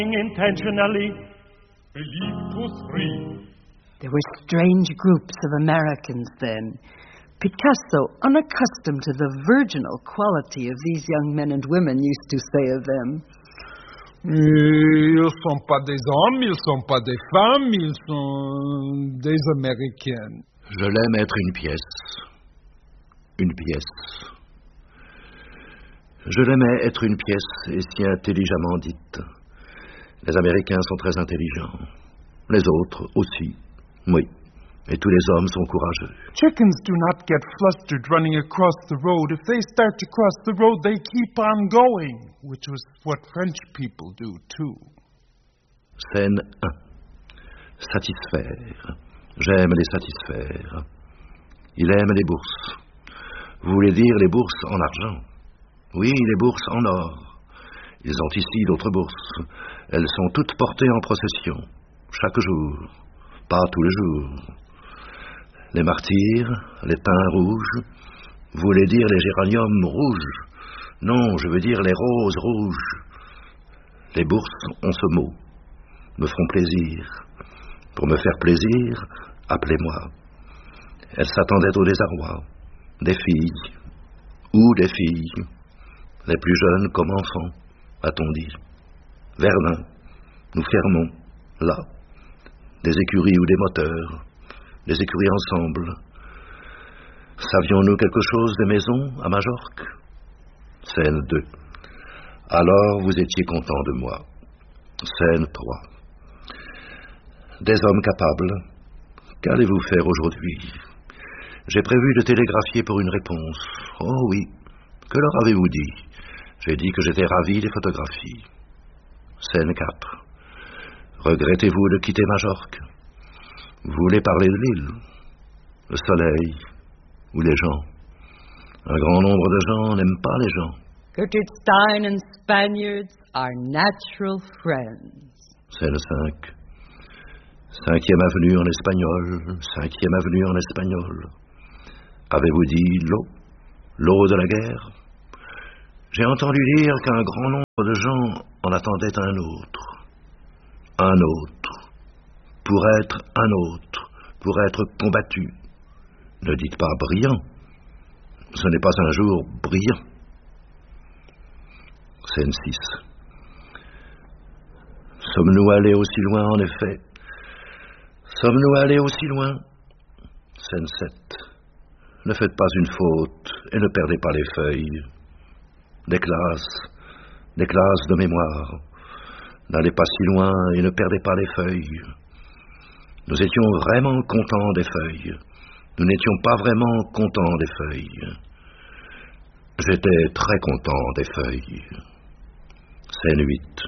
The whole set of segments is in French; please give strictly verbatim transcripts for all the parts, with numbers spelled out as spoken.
Intentionally. Filippo three. There were strange groups of Americans then. Picasso, unaccustomed to the virginal quality of these young men and women, used to say of them, Ils sont pas des hommes, ils sont pas des femmes, ils sont des Américaines. Je l'aime être une pièce. Une pièce. Je l'aimais être une pièce et si intelligemment dite. Les Américains sont très intelligents. Les autres aussi. Oui. Et tous les hommes sont courageux. Chickens do not get flustered running across the road. If they start to cross the road, they keep on going, which was what French people do too. Scène un. Satisfaire. J'aime les satisfaire. Il aime les bourses. Vous voulez dire les bourses en argent? Oui, les bourses en or. Ils ont ici d'autres bourses. Elles sont toutes portées en procession, chaque jour, pas tous les jours. Les martyrs, les thym rouges, vous voulez dire les géraniums rouges? Non, je veux dire les roses rouges. Les bourses ont ce mot, me font plaisir. Pour me faire plaisir, appelez-moi. Elles s'attendaient au désarroi. Des filles, ou des filles, les plus jeunes comme enfants, a-t-on dit. Verdun, nous fermons, là, des écuries ou des moteurs, des écuries ensemble. Savions-nous quelque chose des maisons à Majorque? Scène deux. Alors vous étiez content de moi. Scène trois. Des hommes capables. Qu'allez-vous faire aujourd'hui? J'ai prévu de télégraphier pour une réponse. Oh oui. Que leur avez-vous dit? J'ai dit que j'étais ravi des photographies. Scène quatre. Regrettez-vous de quitter Majorque? Vous voulez parler de l'île, le soleil ou les gens? Un grand nombre de gens n'aiment pas les gens. Gertrude Stein and Spaniards are natural friends. Scène cinq. Cinquième avenue en espagnol, cinquième avenue en espagnol. Avez-vous dit l'eau? L'eau de la guerre? J'ai entendu dire qu'un grand nombre de gens en attendaient un autre. Un autre. Pour être un autre. Pour être combattu. Ne dites pas brillant. Ce n'est pas un jour brillant. Scène six. Sommes-nous allés aussi loin, en effet? Sommes-nous allés aussi loin? Scène sept. Ne faites pas une faute et ne perdez pas les feuilles. Des classes, des classes de mémoire. N'allez pas si loin et ne perdez pas les feuilles. Nous étions vraiment contents des feuilles. Nous n'étions pas vraiment contents des feuilles. J'étais très content des feuilles. Scène huit.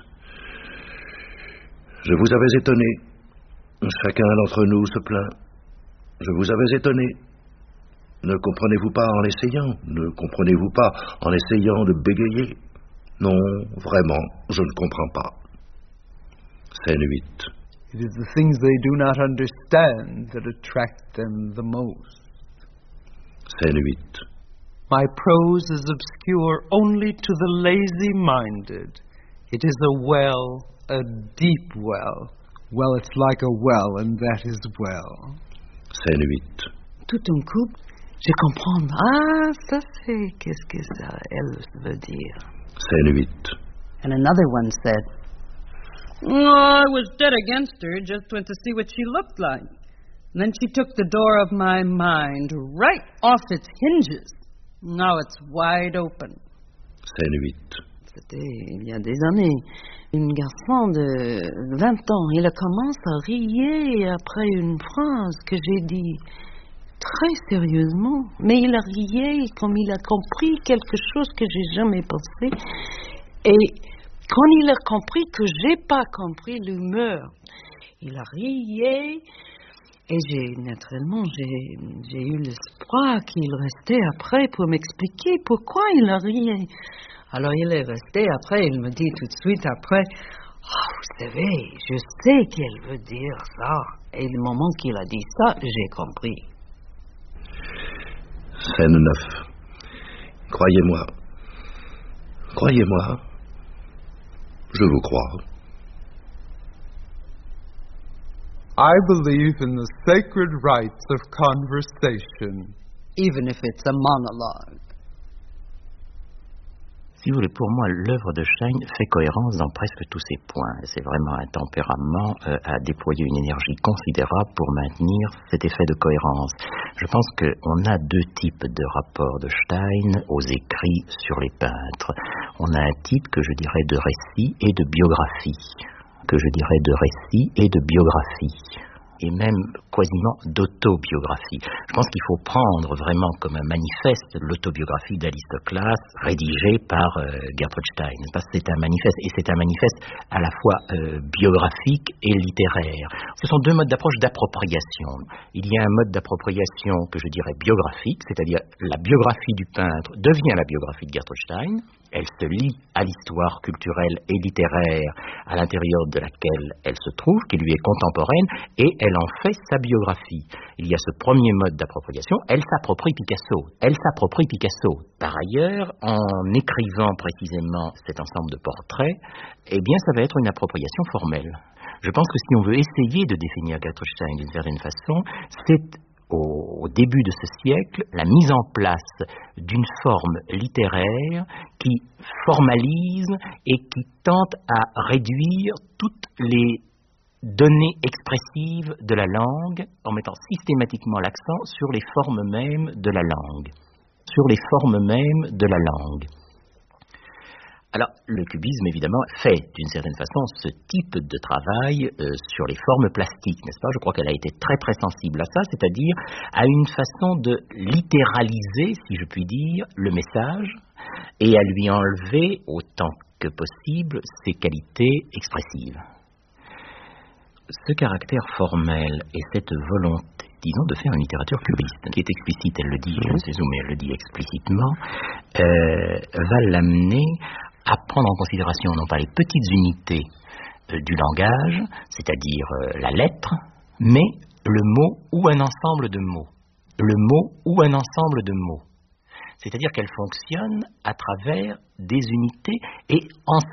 Je vous avais étonné. Chacun d'entre nous se plaint. Je vous avais étonné. Ne comprenez-vous pas en essayant? Ne comprenez-vous pas en essayant de bégayer? Non, vraiment, je ne comprends pas. Scène huit. It is the things they do not understand that attract them the most. Scène huit. My prose is obscure only to the lazy-minded. It is a well, a deep well. Well, it's like a well, and that is well. Scène huit. Tout d'un coup, je comprends. Ah, ça c'est qu'est-ce que ça, elle veut dire. Scène huit. And another one said, oh, I was dead against her, just went to see what she looked like. And then she took the door of my mind right off its hinges. Now it's wide open. Scène huit. C'était il y a des années. Un garçon de vingt ans, il a commencé à rire après une phrase que j'ai dit très sérieusement. Mais il a rié comme il a compris quelque chose que j'ai jamais pensé. Et quand il a compris que j'ai pas compris l'humeur, il a rié. Et j'ai, naturellement, j'ai, j'ai eu l'espoir qu'il restait après pour m'expliquer pourquoi il a rié. Alors il est resté après, il me dit tout de suite après, oh, vous savez, je sais qu'elle veut dire ça. Et le moment qu'il a dit ça, j'ai compris. Scène neuf. Croyez-moi. Croyez-moi. Je vous crois. I believe in the sacred rights of conversation. Even if it's a monologue. Si vous voulez, pour moi, l'œuvre de Stein fait cohérence dans presque tous ses points. C'est vraiment un tempérament euh, à déployer une énergie considérable pour maintenir cet effet de cohérence. Je pense qu'on a deux types de rapports de Stein aux écrits sur les peintres. On a un type que je dirais de récit et de biographie, que je dirais de récit et de biographie, et même quasiment d'autobiographie. Je pense qu'il faut prendre vraiment comme un manifeste l'autobiographie d'Aristoclas rédigée par euh, Gertrude Stein. Parce que c'est un manifeste, et c'est un manifeste à la fois euh, biographique et littéraire. Ce sont deux modes d'approche d'appropriation. Il y a un mode d'appropriation que je dirais biographique, c'est-à-dire la biographie du peintre devient la biographie de Gertrude Stein. Elle se lie à l'histoire culturelle et littéraire à l'intérieur de laquelle elle se trouve, qui lui est contemporaine, et elle en fait sa biographie. Il y a ce premier mode d'appropriation, elle s'approprie Picasso. Elle s'approprie Picasso. Par ailleurs, en écrivant précisément cet ensemble de portraits, eh bien, ça va être une appropriation formelle. Je pense que si on veut essayer de définir Gertrude Stein d'une certaine façon, c'est au début de ce siècle, la mise en place d'une forme littéraire qui formalise et qui tente à réduire toutes les données expressives de la langue en mettant systématiquement l'accent sur les formes mêmes de la langue. Sur les formes mêmes de la langue. Alors, le cubisme, évidemment, fait d'une certaine façon ce type de travail euh, sur les formes plastiques, n'est-ce pas? Je crois qu'elle a été très très sensible à ça, c'est-à-dire à une façon de littéraliser, si je puis dire, le message et à lui enlever autant que possible ses qualités expressives. Ce caractère formel et cette volonté, disons, de faire une littérature cubiste, qui est explicite, elle le dit, je ne sais où, mais elle le dit explicitement, euh, va l'amener à prendre en considération non pas les petites unités euh, du langage, c'est-à-dire euh, la lettre, mais le mot ou un ensemble de mots. Le mot ou un ensemble de mots. C'est-à-dire qu'elle fonctionne à travers des unités et en